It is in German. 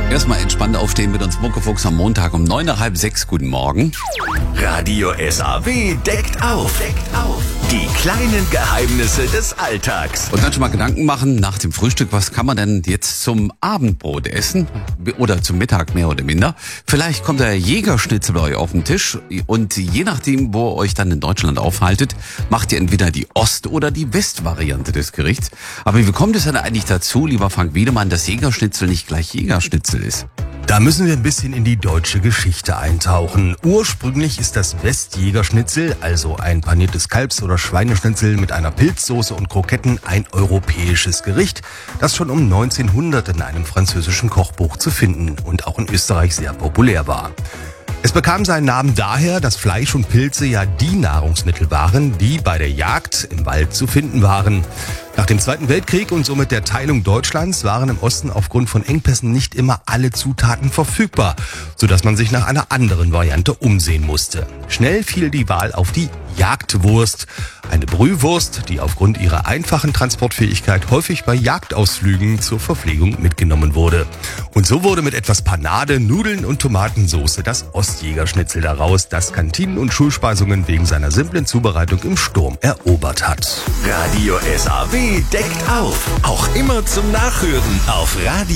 Erstmal entspannt aufstehen mit uns Muckefuchs am Montag um 5:09. Guten Morgen. Radio SAW deckt auf. Die kleinen Geheimnisse des Alltags. Und dann schon mal Gedanken machen nach dem Frühstück, was kann man denn jetzt zum Abendbrot essen? Oder zum Mittag mehr oder minder. Vielleicht kommt der Jägerschnitzel bei euch auf den Tisch und je nachdem, wo ihr euch dann in Deutschland aufhaltet, macht ihr entweder die Ost- oder die Westvariante des Gerichts. Aber wie kommt es denn eigentlich dazu, lieber Frank Wiedemann, dass Jägerschnitzel nicht gleich Jägerschnitzel ist? Da müssen wir ein bisschen in die deutsche Geschichte eintauchen. Ursprünglich ist das Westjägerschnitzel, also ein paniertes Kalbs- oder Schweineschnitzel mit einer Pilzsoße und Kroketten, ein europäisches Gericht, das schon um 1900 in einem französischen Kochbuch zu finden und auch in Österreich sehr populär war. Es bekam seinen Namen daher, dass Fleisch und Pilze ja die Nahrungsmittel waren, die bei der Jagd im Wald zu finden waren. Nach dem Zweiten Weltkrieg und somit der Teilung Deutschlands waren im Osten aufgrund von Engpässen nicht immer alle Zutaten verfügbar, sodass man sich nach einer anderen Variante umsehen musste. Schnell fiel die Wahl auf die Jagdwurst, eine Brühwurst, die aufgrund ihrer einfachen Transportfähigkeit häufig bei Jagdausflügen zur Verpflegung mitgenommen wurde. Und so wurde mit etwas Panade, Nudeln und Tomatensauce das Ostjägerschnitzel daraus, das Kantinen und Schulspeisungen wegen seiner simplen Zubereitung im Sturm erobert hat. Radio SAW deckt auf. Auch immer zum Nachhören auf Radio